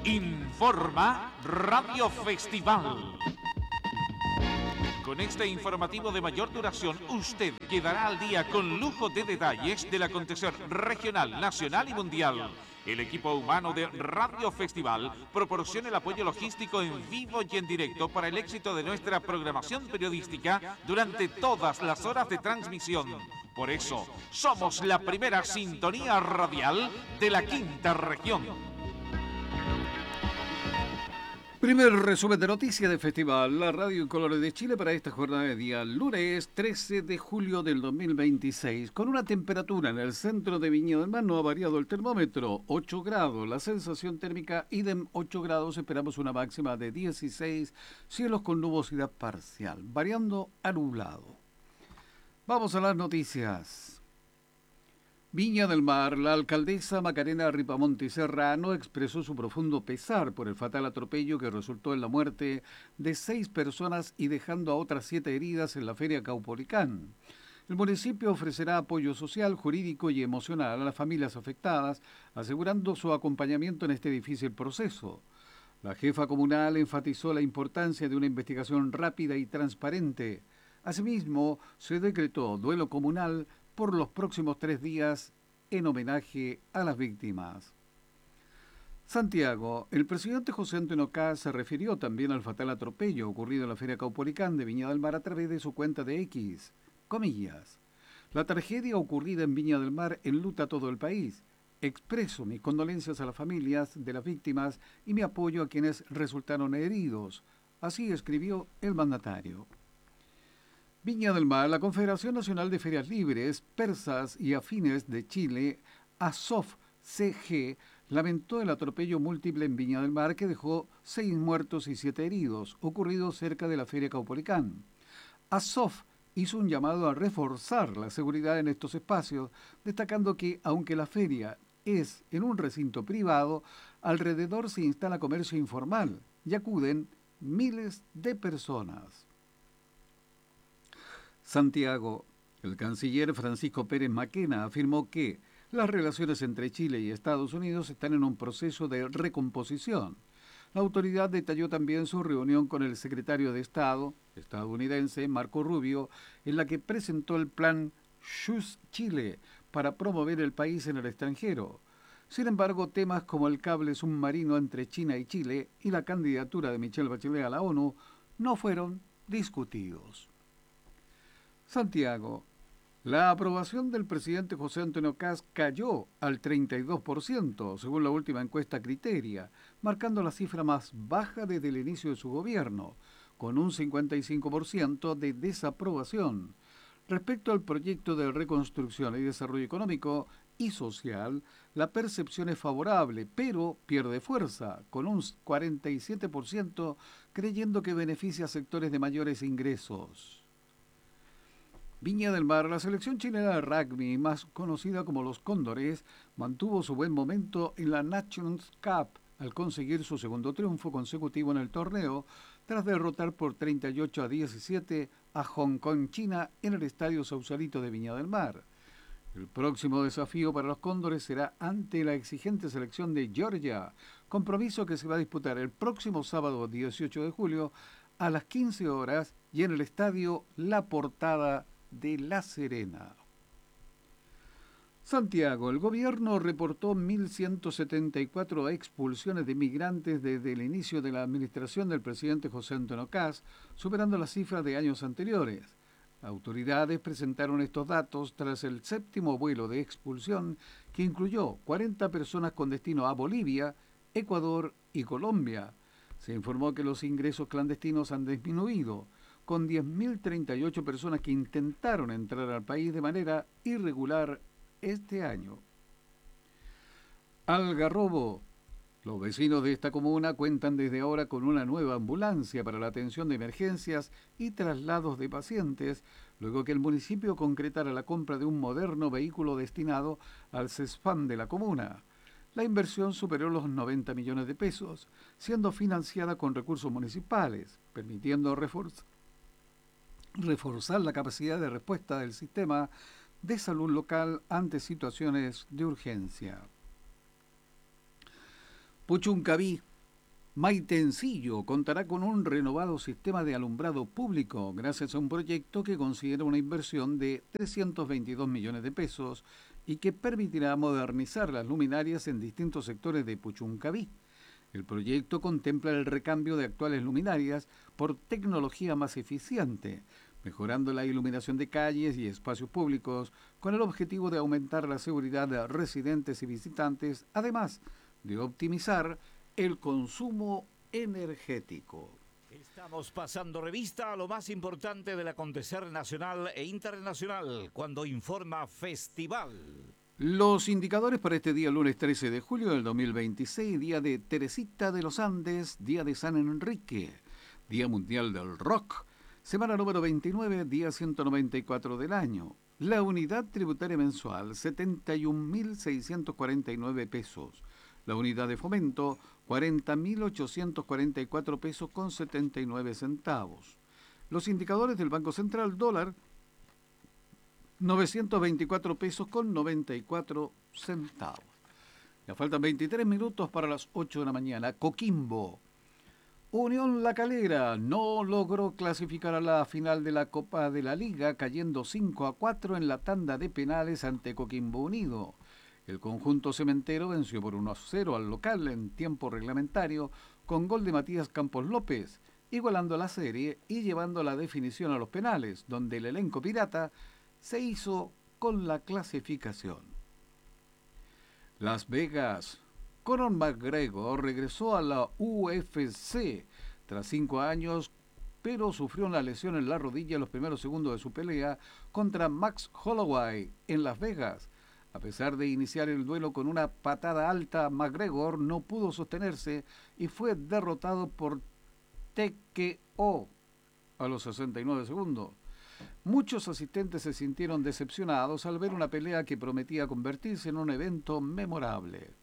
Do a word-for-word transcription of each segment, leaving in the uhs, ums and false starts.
Informa Radio Festival. Con este informativo de mayor duración, usted quedará al día con lujo de detalles del acontecer regional, nacional y mundial. El equipo humano de Radio Festival proporciona el apoyo logístico en vivo y en directo para el éxito de nuestra programación periodística durante todas las horas de transmisión. Por eso, somos la primera sintonía radial de la quinta región. Primer resumen de noticias de Festival, la Radio en Colores de Chile para esta jornada de día lunes trece de julio del dos mil veintiséis. Con una temperatura en el centro de Viña del Mar no ha variado el termómetro, ocho grados. La sensación térmica idem ocho grados, esperamos una máxima de dieciséis, cielos con nubosidad parcial, variando a nublado. Vamos a las noticias. Viña del Mar, la alcaldesa Macarena Ripamonte Serrano expresó su profundo pesar por el fatal atropello que resultó en la muerte de seis personas y dejando a otras siete heridas en la Feria Caupolicán. El municipio ofrecerá apoyo social, jurídico y emocional a las familias afectadas, asegurando su acompañamiento en este difícil proceso. La jefa comunal enfatizó la importancia de una investigación rápida y transparente. Asimismo, se decretó duelo comunal por los próximos tres días en homenaje a las víctimas. Santiago, el presidente José Antonio Kast se refirió también al fatal atropello ocurrido en la Feria Caupolicán de Viña del Mar a través de su cuenta de X. Comillas. La tragedia ocurrida en Viña del Mar enluta a todo el país. Expreso mis condolencias a las familias de las víctimas y mi apoyo a quienes resultaron heridos. Así escribió el mandatario. Viña del Mar, la Confederación Nacional de Ferias Libres, Persas y Afines de Chile, ASOF-C G, lamentó el atropello múltiple en Viña del Mar que dejó seis muertos y siete heridos, ocurrido cerca de la Feria Caupolicán. ASOF hizo un llamado a reforzar la seguridad en estos espacios, destacando que, aunque la feria es en un recinto privado, alrededor se instala comercio informal y acuden miles de personas. Santiago, el canciller Francisco Pérez Maquena afirmó que las relaciones entre Chile y Estados Unidos están en un proceso de recomposición. La autoridad detalló también su reunión con el secretario de Estado estadounidense Marco Rubio, en la que presentó el plan Choose Chile para promover el país en el extranjero. Sin embargo, temas como el cable submarino entre China y Chile y la candidatura de Michelle Bachelet a la ONU no fueron discutidos. Santiago, la aprobación del presidente José Antonio Kast cayó al treinta y dos por ciento, según la última encuesta Criteria, marcando la cifra más baja desde el inicio de su gobierno, con un cincuenta y cinco por ciento de desaprobación. Respecto al proyecto de reconstrucción y desarrollo económico y social, la percepción es favorable, pero pierde fuerza, con un cuarenta y siete por ciento creyendo que beneficia a sectores de mayores ingresos. Viña del Mar, la selección chilena de rugby, más conocida como los Cóndores, mantuvo su buen momento en la Nations Cup al conseguir su segundo triunfo consecutivo en el torneo, tras derrotar por treinta y ocho a diecisiete a Hong Kong, China, en el Estadio Sausalito de Viña del Mar. El próximo desafío para los Cóndores será ante la exigente selección de Georgia, compromiso que se va a disputar el próximo sábado dieciocho de julio a las quince horas y en el Estadio La Portada de La Serena. Santiago, el gobierno reportó mil ciento setenta y cuatro expulsiones de migrantes desde el inicio de la administración del presidente José Antonio Kast, superando las cifras de años anteriores. Autoridades presentaron estos datos tras el séptimo vuelo de expulsión que incluyó cuarenta personas con destino a Bolivia, Ecuador y Colombia. Se informó que los ingresos clandestinos han disminuido, con diez mil treinta y ocho personas que intentaron entrar al país de manera irregular este año. Algarrobo. Los vecinos de esta comuna cuentan desde ahora con una nueva ambulancia para la atención de emergencias y traslados de pacientes, luego que el municipio concretara la compra de un moderno vehículo destinado al CESFAM de la comuna. La inversión superó los noventa millones de pesos, siendo financiada con recursos municipales, permitiendo reforzar reforzar la capacidad de respuesta del sistema de salud local ante situaciones de urgencia. Puchuncaví. Maitencillo contará con un renovado sistema de alumbrado público gracias a un proyecto que considera una inversión de trescientos veintidós millones de pesos y que permitirá modernizar las luminarias en distintos sectores de Puchuncaví. El proyecto contempla el recambio de actuales luminarias por tecnología más eficiente, mejorando la iluminación de calles y espacios públicos con el objetivo de aumentar la seguridad de residentes y visitantes, además de optimizar el consumo energético. Estamos pasando revista a lo más importante del acontecer nacional e internacional cuando informa Festival. Los indicadores para este día, lunes trece de julio del dos mil veintiséis, día de Teresita de los Andes, día de San Enrique, día mundial del rock, semana número veintinueve, día ciento noventa y cuatro del año. La unidad tributaria mensual, setenta y un mil seiscientos cuarenta y nueve pesos. La unidad de fomento, cuarenta mil ochocientos cuarenta y cuatro pesos con setenta y nueve centavos. Los indicadores del Banco Central, dólar, novecientos veinticuatro pesos con noventa y cuatro centavos. Ya faltan veintitrés minutos para las ocho de la mañana. Coquimbo. Unión La Calera no logró clasificar a la final de la Copa de la Liga, cayendo cinco a cuatro en la tanda de penales ante Coquimbo Unido. El conjunto cementero venció por uno a cero al local en tiempo reglamentario con gol de Matías Campos López, igualando la serie y llevando la definición a los penales, donde el elenco pirata se hizo con la clasificación. Las Vegas. Conor McGregor regresó a la U F C tras cinco años, pero sufrió una lesión en la rodilla en los primeros segundos de su pelea contra Max Holloway en Las Vegas. A pesar de iniciar el duelo con una patada alta, McGregor no pudo sostenerse y fue derrotado por T K O a los sesenta y nueve segundos. Muchos asistentes se sintieron decepcionados al ver una pelea que prometía convertirse en un evento memorable.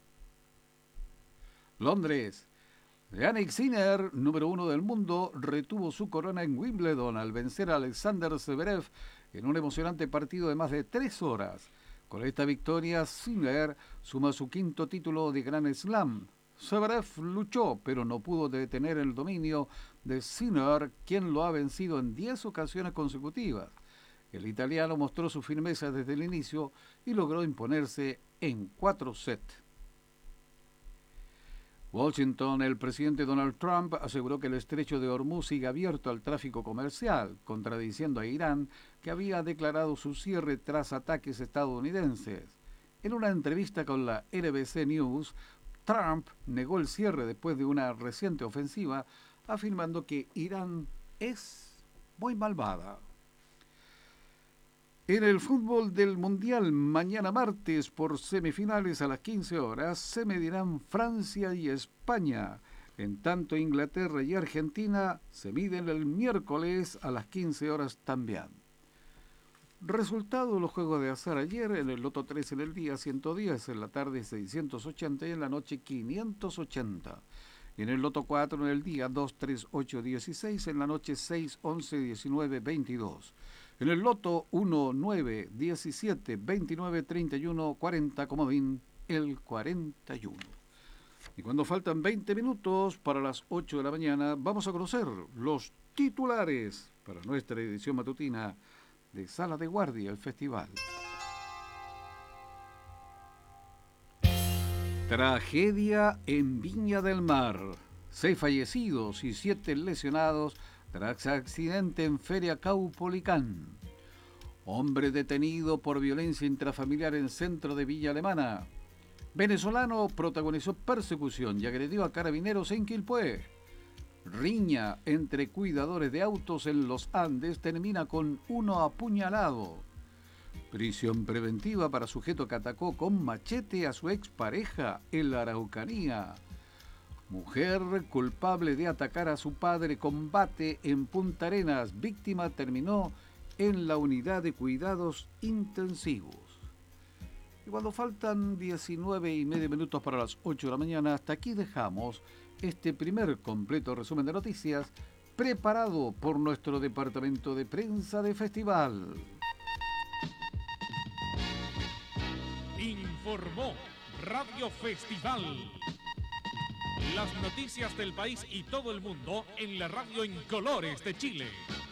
Londres. Jannik Sinner, número uno del mundo, retuvo su corona en Wimbledon al vencer a Alexander Zverev en un emocionante partido de más de tres horas. Con esta victoria, Sinner suma su quinto título de Grand Slam. Zverev luchó, pero no pudo detener el dominio de Sinner, quien lo ha vencido en diez ocasiones consecutivas. El italiano mostró su firmeza desde el inicio y logró imponerse en cuatro sets. Washington. El presidente Donald Trump aseguró que el estrecho de Hormuz sigue abierto al tráfico comercial, contradiciendo a Irán, que había declarado su cierre tras ataques estadounidenses. En una entrevista con la N B C News, Trump negó el cierre después de una reciente ofensiva, afirmando que Irán es muy malvada. En el fútbol del Mundial, mañana martes, por semifinales a las quince horas, se medirán Francia y España. En tanto, Inglaterra y Argentina se miden el miércoles a las quince horas también. Resultado de los juegos de azar ayer: en el Loto tres en el día ciento diez, en la tarde seiscientos ochenta y en la noche quinientos ochenta. En el Loto cuatro en el día dos, tres, ocho, dieciséis, en la noche seis, once, diecinueve, veintidós. En el Loto uno, nueve, diecisiete, veintinueve, treinta y uno, cuarenta, comodín el cuarenta y uno. Y cuando faltan veinte minutos para las ocho de la mañana, vamos a conocer los titulares para nuestra edición matutina de Sala de Guardia, el festival. Tragedia en Viña del Mar. Seis fallecidos y siete lesionados tras accidente en Feria Caupolicán. Hombre detenido por violencia intrafamiliar en centro de Villa Alemana. Venezolano protagonizó persecución y agredió a carabineros en Quilpué. Riña entre cuidadores de autos en los Andes termina con uno apuñalado. Prisión preventiva para sujeto que atacó con machete a su expareja en la Araucanía. Mujer culpable de atacar a su padre combate en Punta Arenas. Víctima terminó en la unidad de cuidados intensivos. Y cuando faltan diecinueve y medio minutos para las ocho de la mañana, hasta aquí dejamos este primer completo resumen de noticias preparado por nuestro departamento de prensa de festival. Informó Radio Festival, Las noticias del país y todo el mundo en la radio en colores de Chile.